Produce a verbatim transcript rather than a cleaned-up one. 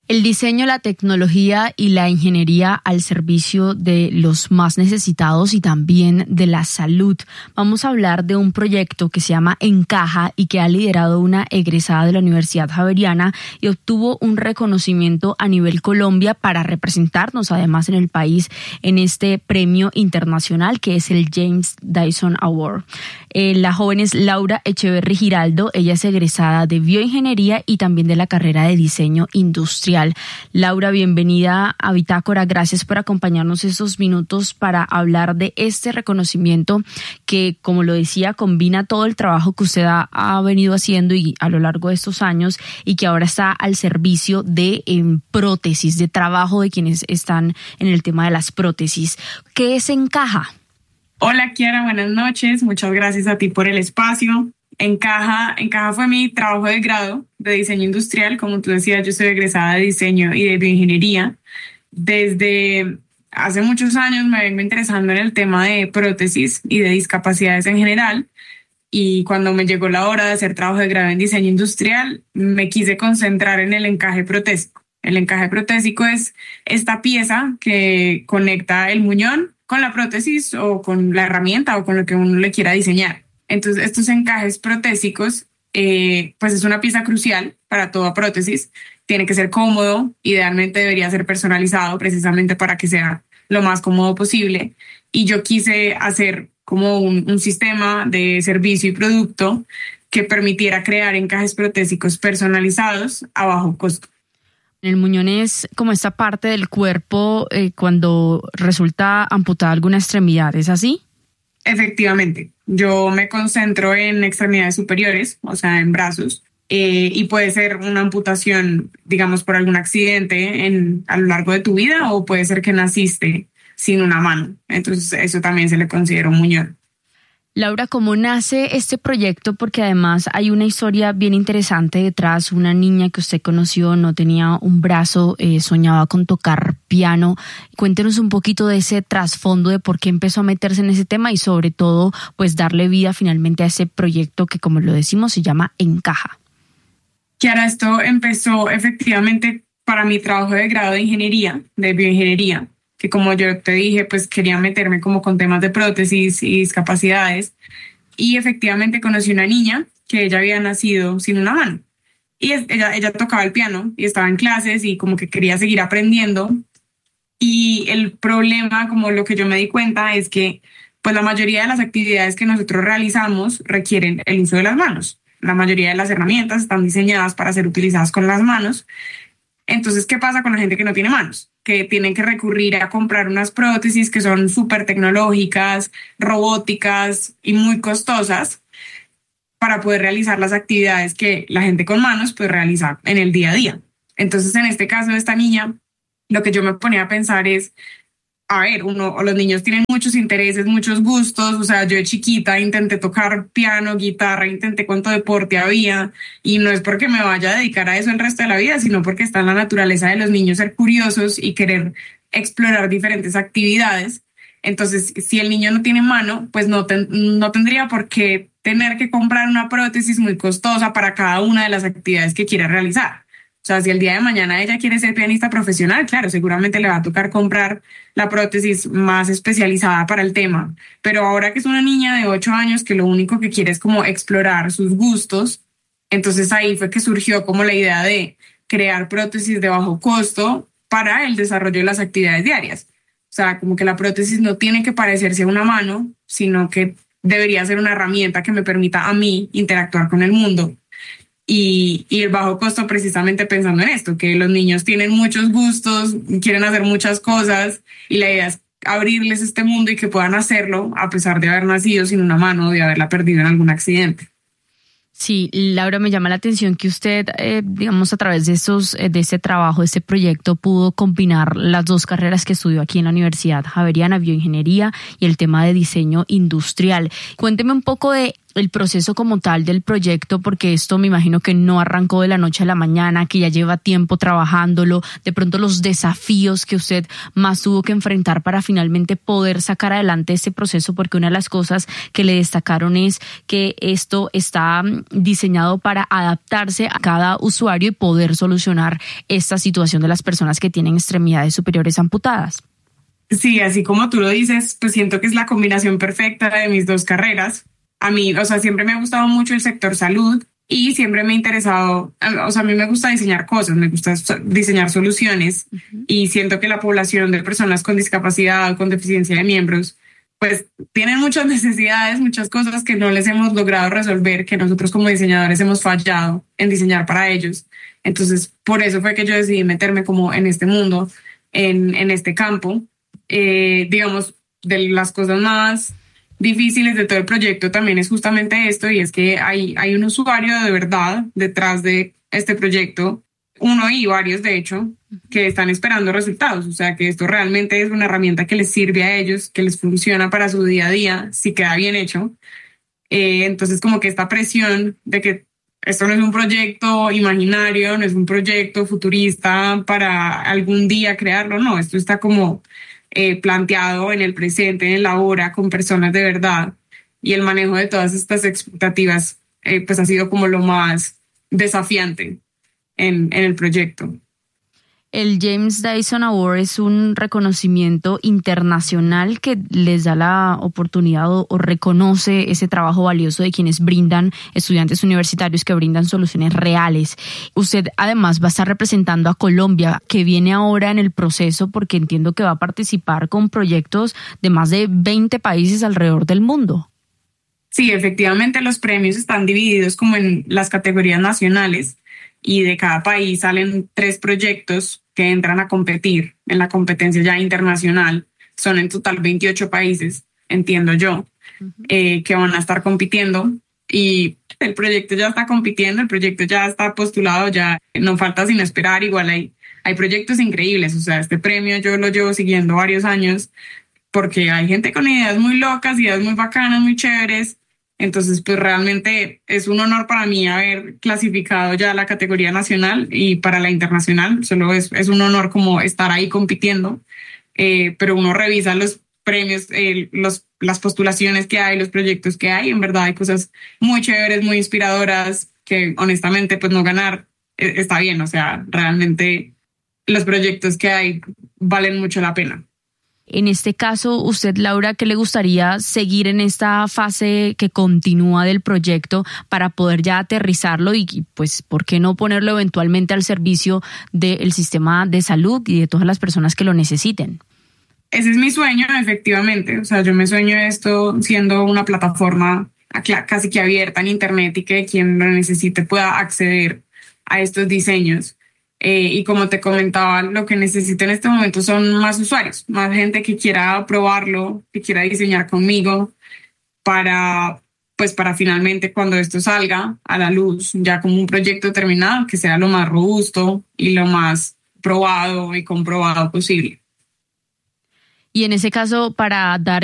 El diseño, la tecnología y la ingeniería al servicio de los más necesitados y también de la salud. Vamos a hablar de un proyecto que se llama Encaja y que ha liderado una egresada de la Universidad Javeriana y obtuvo un reconocimiento a nivel Colombia para representarnos además en el país en este premio internacional que es el James Dyson Award. Eh, la joven es Laura Echeverry Giraldo, ella es egresada de bioingeniería y también de la carrera de diseño industrial. Laura, bienvenida a Bitácora. Gracias por acompañarnos estos minutos para hablar de este reconocimiento que, como lo decía, combina todo el trabajo que usted ha, ha venido haciendo y a lo largo de estos años y que ahora está al servicio de eh, prótesis, de trabajo de quienes están en el tema de las prótesis. ¿Qué es Encaja? Hola, Kiara, buenas noches. Muchas gracias a ti por el espacio. Encaja, Encaja fue mi trabajo de grado de diseño industrial. Como tú decías, yo soy egresada de diseño y de bioingeniería. Desde hace muchos años me vengo interesando en el tema de prótesis y de discapacidades en general. Y cuando me llegó la hora de hacer trabajo de grado en diseño industrial, me quise concentrar en el encaje protésico. El encaje protésico es esta pieza que conecta el muñón con la prótesis o con la herramienta o con lo que uno le quiera diseñar. Entonces, estos encajes protésicos, eh, pues es una pieza crucial para toda prótesis. Tiene que ser cómodo, idealmente debería ser personalizado precisamente para que sea lo más cómodo posible. Y yo quise hacer como un, un sistema de servicio y producto que permitiera crear encajes protésicos personalizados a bajo costo. El muñón es como esta parte del cuerpo eh, cuando resulta amputada alguna extremidad, ¿es así? Efectivamente, yo me concentro en extremidades superiores, o sea, en brazos, eh, y puede ser una amputación, digamos, por algún accidente en, a lo largo de tu vida, o puede ser que naciste sin una mano. Entonces, eso también se le considera un muñón. Laura, ¿cómo nace este proyecto? Porque además hay una historia bien interesante detrás. Una niña que usted conoció no tenía un brazo, eh, soñaba con tocar piano. Cuéntenos un poquito de ese trasfondo de por qué empezó a meterse en ese tema y sobre todo, pues darle vida finalmente a ese proyecto que, como lo decimos, se llama Encaja. Kiara, esto empezó efectivamente para mi trabajo de grado de ingeniería, de bioingeniería, que como yo te dije, pues quería meterme como con temas de prótesis y discapacidades. Y efectivamente conocí una niña que ella había nacido sin una mano. Y ella, ella tocaba el piano y estaba en clases y como que quería seguir aprendiendo. Y el problema, como lo que yo me di cuenta, es que pues la mayoría de las actividades que nosotros realizamos requieren el uso de las manos. La mayoría de las herramientas están diseñadas para ser utilizadas con las manos. Entonces, ¿qué pasa con la gente que no tiene manos? Que tienen que recurrir a comprar unas prótesis que son súper tecnológicas, robóticas y muy costosas para poder realizar las actividades que la gente con manos puede realizar en el día a día. Entonces, en este caso de esta niña, lo que yo me ponía a pensar es, a ver, uno, los niños tienen muchos intereses, muchos gustos. O sea, yo de chiquita intenté tocar piano, guitarra, intenté cuánto deporte había y no es porque me vaya a dedicar a eso el resto de la vida, sino porque está en la naturaleza de los niños ser curiosos y querer explorar diferentes actividades. Entonces, si el niño no tiene mano, pues no, ten, no tendría por qué tener que comprar una prótesis muy costosa para cada una de las actividades que quiera realizar. O sea, si el día de mañana ella quiere ser pianista profesional, claro, seguramente le va a tocar comprar la prótesis más especializada para el tema. Pero ahora que es una niña de ocho años que lo único que quiere es como explorar sus gustos, entonces ahí fue que surgió como la idea de crear prótesis de bajo costo para el desarrollo de las actividades diarias. O sea, como que la prótesis no tiene que parecerse a una mano, sino que debería ser una herramienta que me permita a mí interactuar con el mundo. Y, y el bajo costo precisamente pensando en esto, que los niños tienen muchos gustos, quieren hacer muchas cosas y la idea es abrirles este mundo y que puedan hacerlo a pesar de haber nacido sin una mano o de haberla perdido en algún accidente. Sí, Laura, me llama la atención que usted, eh, digamos, a través de estos, de este trabajo, de este proyecto, pudo combinar las dos carreras que estudió aquí en la Universidad Javeriana, bioingeniería y el tema de diseño industrial. Cuénteme un poco de el proceso como tal del proyecto, porque esto me imagino que no arrancó de la noche a la mañana, que ya lleva tiempo trabajándolo, de pronto los desafíos que usted más tuvo que enfrentar para finalmente poder sacar adelante este proceso, porque una de las cosas que le destacaron es que esto está diseñado para adaptarse a cada usuario y poder solucionar esta situación de las personas que tienen extremidades superiores amputadas. Sí, así como tú lo dices, pues siento que es la combinación perfecta de mis dos carreras. A mí, o sea, siempre me ha gustado mucho el sector salud y siempre me ha interesado, o sea, a mí me gusta diseñar cosas, me gusta diseñar soluciones. Uh-huh. Y siento que la población de personas con discapacidad o con deficiencia de miembros, pues tienen muchas necesidades, muchas cosas que no les hemos logrado resolver, que nosotros como diseñadores hemos fallado en diseñar para ellos. Entonces, por eso fue que yo decidí meterme como en este mundo, en, en este campo. Eh, digamos, de las cosas más difíciles de todo el proyecto también es justamente esto, y es que hay, hay un usuario de verdad detrás de este proyecto, uno y varios de hecho, que están esperando resultados, o sea que esto realmente es una herramienta que les sirve a ellos, que les funciona para su día a día, si queda bien hecho. Eh, entonces como que esta presión de que esto no es un proyecto imaginario, no es un proyecto futurista para algún día crearlo, no, esto está como Eh, planteado en el presente, en el ahora, con personas de verdad, y el manejo de todas estas expectativas eh, pues ha sido como lo más desafiante en, en el proyecto. El James Dyson Award es un reconocimiento internacional que les da la oportunidad o, o reconoce ese trabajo valioso de quienes brindan, estudiantes universitarios que brindan soluciones reales. Usted además va a estar representando a Colombia, que viene ahora en el proceso, porque entiendo que va a participar con proyectos de más de veinte países alrededor del mundo. Sí, efectivamente los premios están divididos como en las categorías nacionales, y de cada país salen tres proyectos que entran a competir en la competencia ya internacional. Son en total veintiocho países, entiendo yo, uh-huh. eh, que van a estar compitiendo, y el proyecto ya está compitiendo, el proyecto ya está postulado, ya no falta sino esperar. Igual hay, hay proyectos increíbles, o sea, este premio yo lo llevo siguiendo varios años porque hay gente con ideas muy locas, ideas muy bacanas, muy chéveres. Entonces, pues realmente es un honor para mí haber clasificado ya la categoría nacional, y para la internacional solo es, es un honor como estar ahí compitiendo, eh, pero uno revisa los premios, eh, los, las postulaciones que hay, los proyectos que hay, en verdad hay cosas muy chéveres, muy inspiradoras, que honestamente pues no ganar eh, está bien, o sea, realmente los proyectos que hay valen mucho la pena. En este caso, usted, Laura, ¿qué le gustaría seguir en esta fase que continúa del proyecto para poder ya aterrizarlo y, pues, por qué no ponerlo eventualmente al servicio del sistema de salud y de todas las personas que lo necesiten? Ese es mi sueño, efectivamente. O sea, yo me sueño esto siendo una plataforma casi que abierta en Internet, y que quien lo necesite pueda acceder a estos diseños. Eh, y como te comentaba, lo que necesito en este momento son más usuarios, más gente que quiera probarlo, que quiera diseñar conmigo para, pues para finalmente cuando esto salga a la luz, ya como un proyecto terminado, que sea lo más robusto y lo más probado y comprobado posible. Y en ese caso, para dar